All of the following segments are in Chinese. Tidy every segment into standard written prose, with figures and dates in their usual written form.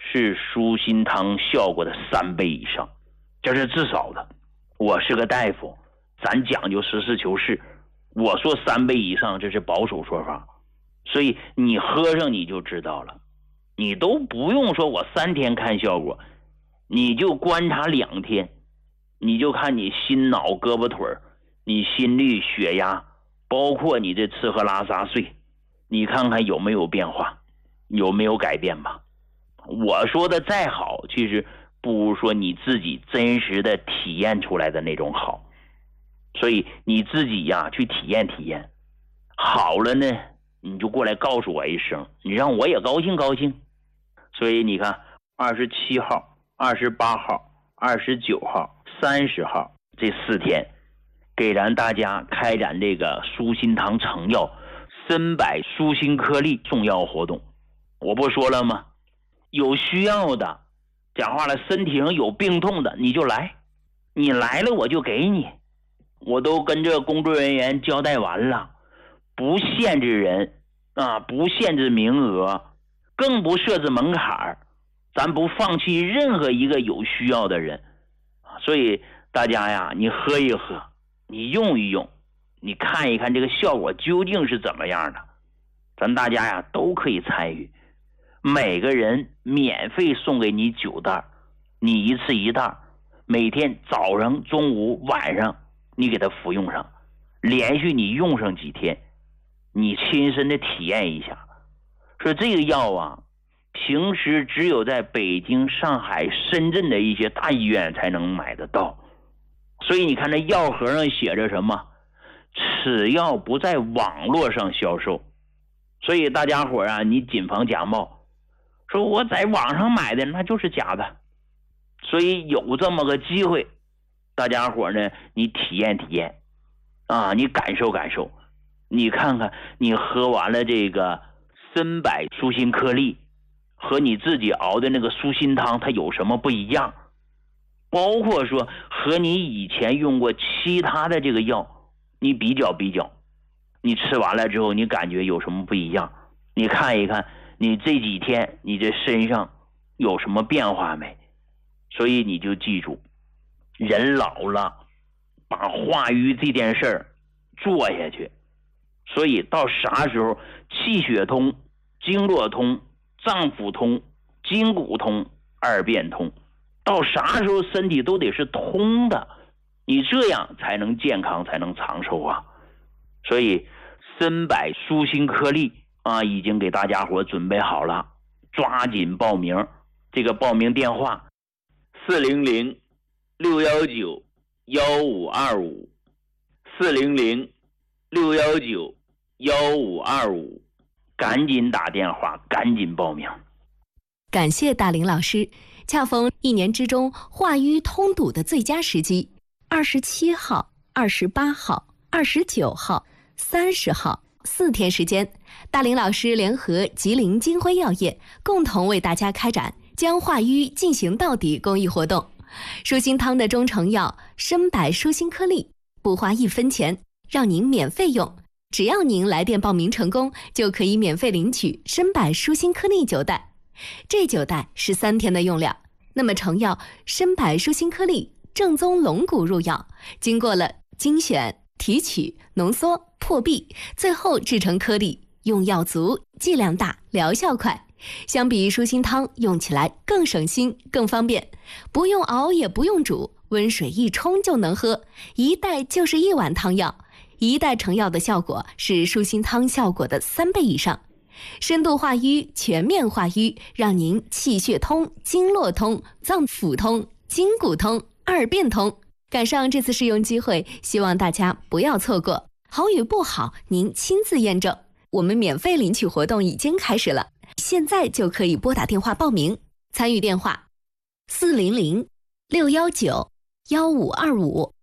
是舒心汤效果的3倍以上，这是至少的。我是个大夫，咱讲究实事求是，我说3倍以上这是保守说法，所以你喝上你就知道了。你都不用说我3天看效果，你就观察2天，你就看你心脑胳膊腿，你心率血压，包括你这吃喝拉撒睡，你看看有没有变化，有没有改变吧。我说的再好，其实不如说你自己真实的体验出来的那种好。所以你自己呀，去体验体验，好了呢你就过来告诉我一声，你让我也高兴高兴。所以你看27号、28号、29号、30号这4天给咱大家开展这个舒心堂成药参柏舒心颗粒送药活动。我不说了吗？有需要的，讲话了，身体上有病痛的你就来，你来了我就给你。我都跟这工作人员交代完了，不限制人啊，不限制名额，更不设置门槛，咱不放弃任何一个有需要的人。所以大家呀，你喝一喝，你用一用，你看一看这个效果究竟是怎么样的，咱大家呀都可以参与。每个人免费送给你9袋，你一次1袋，每天早上、中午、晚上你给它服用上，连续你用上几天，你亲身的体验一下。说这个药啊，平时只有在北京、上海、深圳的一些大医院才能买得到。所以你看这药盒上写着什么？此药不在网络上销售。所以大家伙啊，你谨防假冒。说我在网上买的那就是假的。所以有这么个机会，大家伙呢你体验体验啊，你感受感受，你看看你喝完了这个参柏舒心颗粒和你自己熬的那个舒心汤它有什么不一样，包括说和你以前用过其他的这个药你比较比较，你吃完了之后你感觉有什么不一样，你看一看你这几天你这身上有什么变化没。所以你就记住，人老了把化瘀这件事儿做下去，所以到啥时候气血通、经络通、脏腑通、筋骨通、2便通，到啥时候身体都得是通的，你这样才能健康，才能长寿啊。所以参柏舒心颗粒啊，已经给大家伙准备好了，抓紧报名。这个报名电话400-619-1525 400-619-1525，赶紧打电话，赶紧报名。 感谢大林老师，恰逢1年之中化瘀通堵的最佳时机，27号、28号、29号、30号4天时间，大林老师联合吉林金辉药业共同为大家开展将化瘀进行到底公益活动。舒心汤的中成药参柏舒心颗粒不花1分钱，让您免费用，只要您来电报名成功，就可以免费领取参柏舒心颗粒9袋。这9袋是3天的用量。那么成药参柏舒心颗粒正宗龙骨入药，经过了精选、提取、浓缩、破壁，最后制成颗粒，用药足，剂量大，疗效快。相比于舒心汤，用起来更省心更方便，不用熬也不用煮，温水一冲就能喝，1袋就是1碗汤药，1袋成药的效果是舒心汤效果的3倍以上，深度化瘀，全面化瘀，让您气血通、经络通、脏腑通、筋骨通、2便通。赶上这次试用机会，希望大家不要错过，好与不好您亲自验证。我们免费领取活动已经开始了，现在就可以拨打电话报名。参与电话400-619-1525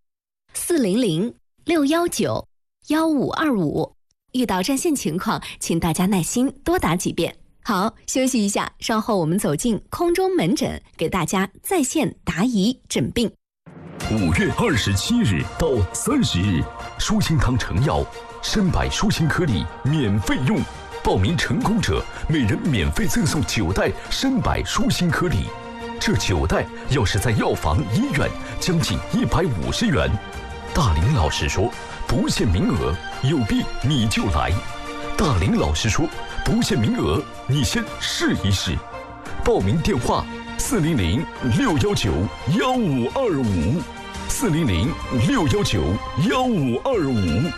400-619-1525。遇到占线情况，请大家耐心多打几遍。好，休息一下，稍后我们走进空中门诊，给大家在线答疑诊病。 5月27日到30日，舒心汤成药参柏舒心颗粒免费用， 报名成功者每人免费赠送9袋深柏舒心颗粒，这9袋要是在药房、医院，将近150元。大林老师说，不限名额，有病你就来。大林老师说，不限名额，你先试一试。报名电话：400-619-1525，400-619-1525。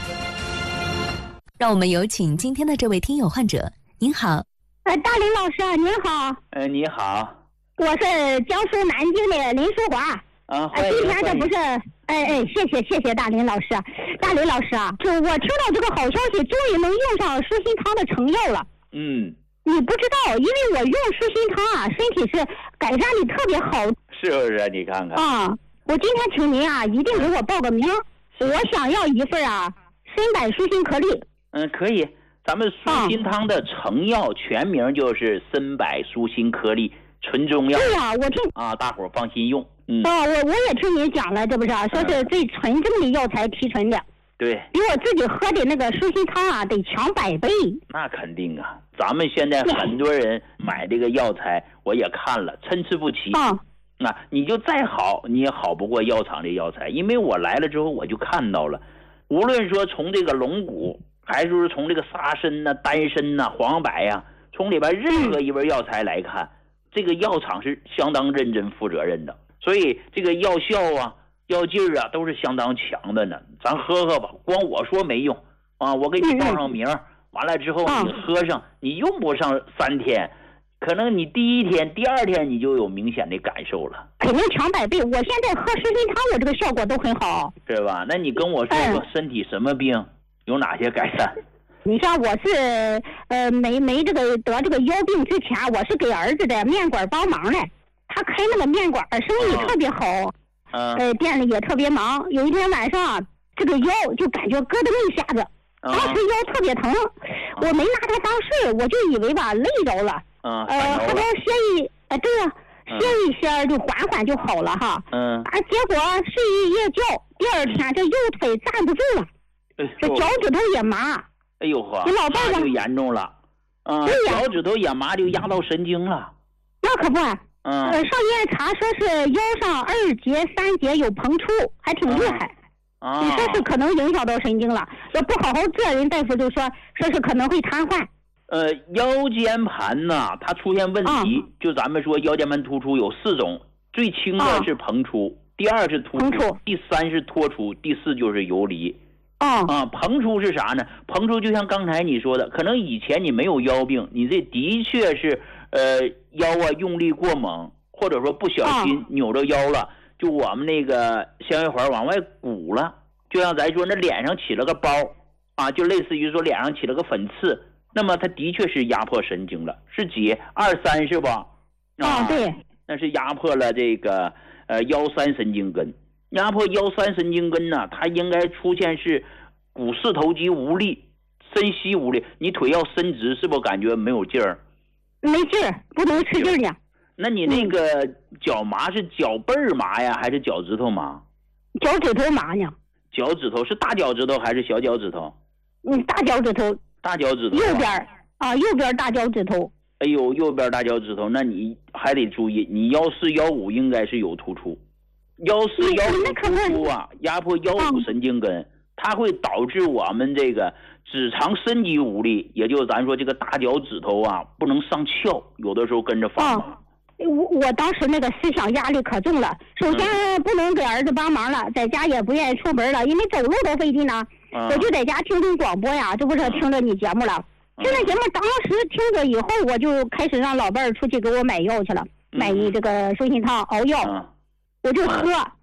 让我们有请今天的这位听友患者。您好， 大林老师您好。 你好， 我是江苏南京的林淑华。今天这不是，谢谢大林老师。大林老师啊，就我听到这个好消息，终于能用上舒心堂的成药了。你不知道，因为我用舒心堂啊，身体是改善的特别好。 是不是？你看看啊，我今天请您啊，一定给我报个名。我想要一份啊，深柏舒心颗粒。 可以。咱们舒心汤的成药全名就是深柏舒心颗粒纯中药。 对呀，我听大伙儿放心用。 我也听您讲了，这不是说是最纯正的药材提纯的。 对， 比我自己喝的那个舒心汤啊，得强100倍。 那肯定啊，咱们现在很多人买这个药材，我也看了，参差不齐。你就再好，你也好不过药厂的药材，因为我来了之后我就看到了，无论说从这个龙骨，还是说从这个沙参呐、丹参呐、黄柏呀，从里边任何一味药材来看，这个药厂是相当认真负责任的，所以这个药效啊、药劲儿啊都是相当强的呢。咱喝喝吧，光我说没用啊，我给你报上名，完了之后你喝上，你用不上3天，可能你第1天、第2天你就有明显的感受了。 肯定强100倍，我现在喝舒心汤，我这个效果都很好， 是吧？那你跟我说说身体什么病，有哪些改善？ 你像我是没这个得这个腰病之前，我是给儿子的面馆帮忙的，他开那个面馆生意特别好，店里也特别忙。有一天晚上，这个腰就感觉咯噔一下子，当时腰特别疼，我没拿它当事，我就以为吧累着了，后来歇一对呀，歇一歇就缓缓就好了哈。结果睡一夜觉，第2天这右腿站不住了，这脚趾头也麻。 哎呦呵， 你老伴那就严重了，脚趾头也麻，就压到神经了。 那可不，上医院查说是腰上2节、3节有膨出，还挺厉害。你说是可能影响到神经了，要不好好治，人大夫就说是可能会瘫痪。 腰间盘呐，它出现问题，就咱们说腰间盘突出有4种，最轻的是膨出，第2是突出，第3是脱出，第4就是游离。膨出是啥呢？膨出就像刚才你说的，可能以前你没有腰病，你这的确是腰啊用力过猛，或者说不小心扭着腰了，就我们那个纤维环往外鼓了，就像咱说那脸上起了个包啊，就类似于说脸上起了个粉刺，那么它的确是压迫神经了，是几2、3是吧？ 对， 那是压迫了这个腰3神经根。压迫腰3神经根呢，它应该出现是股四头肌无力、身膝无力。你腿要伸直，是不是感觉没有劲儿？ 没劲儿，不能使劲呢。 那你那个脚麻是脚背儿麻呀，还是脚趾头麻？ 脚趾头麻呢。 脚趾头是大脚趾头还是小脚趾头？ 大脚趾头。 大脚趾头。 右边右边大脚趾头。 哎呦，右边大脚趾头，那你还得注意，你腰4、腰5应该是有突出。腰4、腰5突出啊，压迫腰5神经根，它会导致我们这个指肠伸肌无力，也就是咱说这个大脚趾头啊不能上翘，有的时候跟着发麻。 我当时那个思想压力可重了，首先不能给儿子帮忙了，在家也不愿意出门了，因为走路都费劲呢。我就在家听广播呀，这不是听着你节目了。听着节目，当时听着以后，我就开始让老伴儿出去给我买药去了，买这个舒心汤熬药。我就喝了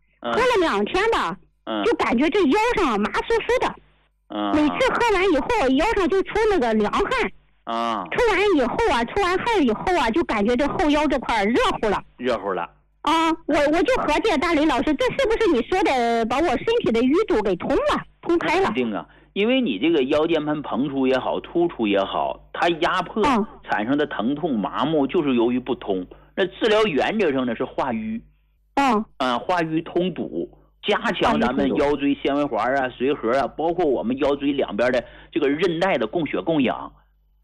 2天吧，就感觉这腰上麻酥酥的，每次喝完以后腰上就出那个凉汗，出完以后啊，出完汗以后啊，就感觉这后腰这块热乎了。我就合计大林老师，这是不是你说的把我身体的淤堵给通开了？ 肯定啊，因为你这个腰间盘膨出也好，突出也好，它压迫产生的疼痛麻木就是由于不通。那治疗原则上呢是化瘀。化瘀通堵，加强咱们腰椎纤维环啊、髓核啊，包括我们腰椎两边的这个韧带的供血供氧。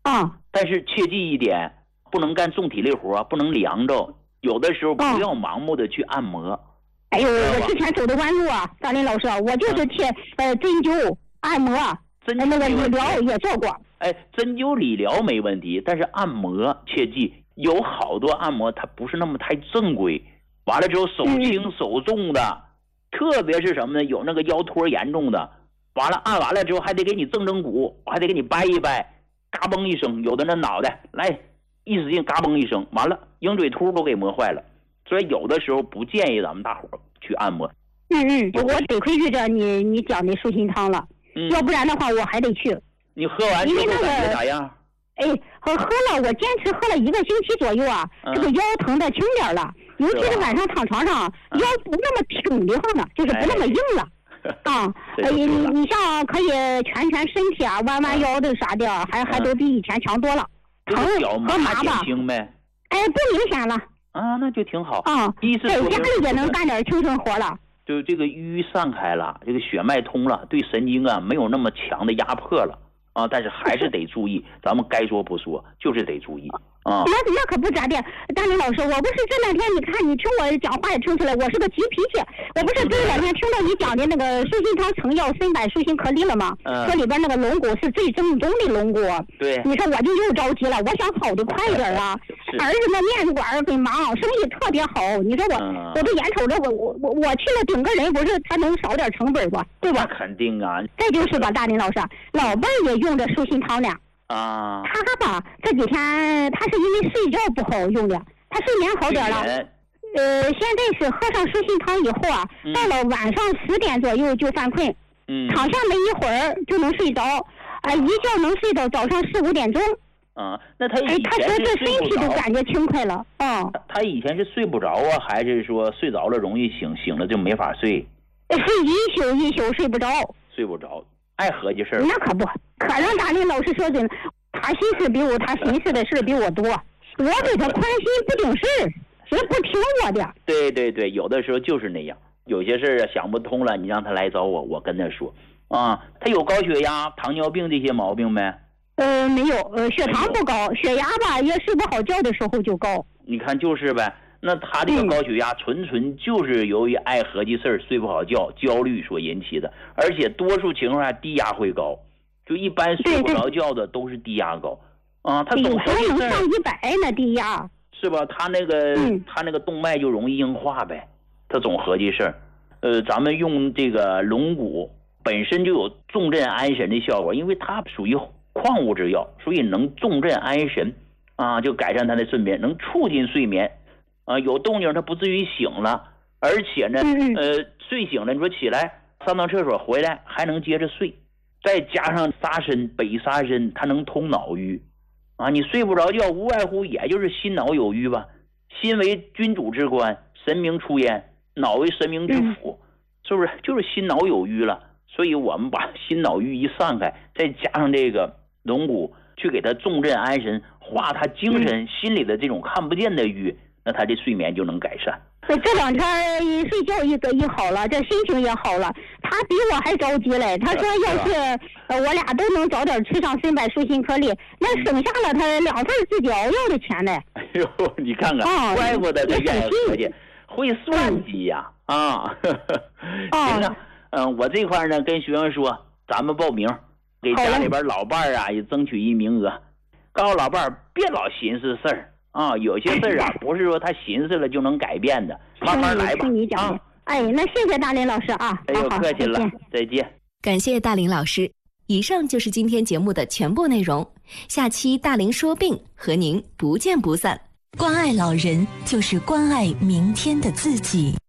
啊。 但是切记一点，不能干重体力活，不能凉着。有的时候不要盲目的去按摩。 哎呦，我之前走的弯路啊，大林老师，我就是贴针灸、按摩，那个理疗也做过。 哎，针灸理疗没问题，但是按摩切记，有好多按摩它不是那么太正规，完了之后手轻手重的，特别是什么呢？有那个腰托严重的，完了按完了之后还得给你正骨，还得给你掰一掰，嘎嘣一声，有的那脑袋来一使劲嘎嘣一声，完了鹰嘴突都给磨坏了。所以有的时候不建议咱们大伙去按摩。 我得亏遇着你讲的舒心汤了，要不然的话我还得去。 你喝完之后感觉咋样？ 哎，喝了，我坚持喝了1个星期左右啊，这个腰疼的轻点了，尤其是晚上躺床上，腰不那么挺的慌了，就是不那么硬了。啊，你像可以蜷身体啊，弯腰的啥的，还都比以前强多了。疼和麻吧，哎，不明显了。 啊，那就挺好啊！在家里也能干点轻生活了。 就这个淤散开了，这个血脉通了，对神经啊没有那么强的压迫了啊。但是还是得注意，咱们该说不说，就是得注意啊。 那可不咋的，大林老师，我不是这两天你看你听我讲话也听出来，我是个急脾气。我不是这两天听到你讲的那个舒心汤成药参柏舒心颗粒了吗？这里边那个龙骨是最正宗的龙骨。 对。 你说我就又着急了，我想好的快一点啊。儿子那面子馆很忙，生意特别好。你说我这眼瞅着我去了顶个人，不是他能少点成本吧？对吧？ 那肯定啊。 再就是吧，大林老师，老伴也用着舒心汤呢。 啊。 他吧这几天他是因为睡觉不好用的，他睡眠好点了。现在是喝上舒心汤以后啊，到了晚上10点左右就犯困，躺下没一会儿就能睡着，一觉能睡到早上4、5点钟。 那他以前他说这身体都感觉轻快了。 他以前是睡不着啊，还是说睡着了容易醒，醒了就没法睡？ 是一宿睡不着。 睡不着，爱合计事儿。 那可不，可让大林老师说真，他心思的事比我多，我给他宽心不顶事，谁不听我的？ 对，有的时候就是那样，有些事儿想不通了，你让他来找我，我跟他说啊。他有高血压、糖尿病这些毛病没？ 没有，血糖不高，血压吧也睡不好觉的时候就高。 你看就是呗，那他这个高血压纯就是由于爱合计事儿、睡不好觉、焦虑所引起的，而且多数情况下低压会高，就一般睡不着觉的都是低压高啊。他总合计事儿能上100呢，低压是吧？他那个动脉就容易硬化呗，他总合计事儿。咱们用这个龙骨本身就有重镇安神的效果，因为它属于矿物之药，所以能重镇安神啊，就改善他的睡眠，能促进睡眠啊。有动静他不至于醒了，而且呢，睡醒了你说起来上趟厕所回来还能接着睡，再加上沙参北沙参，它能通脑淤啊。你睡不着觉，无外乎也就是心脑有淤吧。心为君主之官，神明出焉，脑为神明之府，是不是？就是心脑有淤了。所以我们把心脑淤一散开，再加上这个龙骨去给他重镇安神，化他精神心里的这种看不见的淤，那他的睡眠就能改善。 这两天睡觉一好了，这心情也好了，他比我还着急嘞。他说要是我俩都能早点吃上参柏舒心颗粒，那省下了他2份自己熬药的钱呢。 哎呦，你看看，怪不得他愿意合计，会算计呀啊！行啊。我这块呢跟学生说，咱们报名，给家里边老伴儿啊也争取一名额。告诉老伴儿别老寻思事儿啊，有些事儿啊不是说他寻思了就能改变的，慢慢来吧。啊， 那谢谢大林老师啊。 哎呦，客气了，再见。 感谢大林老师。以上就是今天节目的全部内容，下期大林说病和您不见不散。 关爱老人就是关爱明天的自己。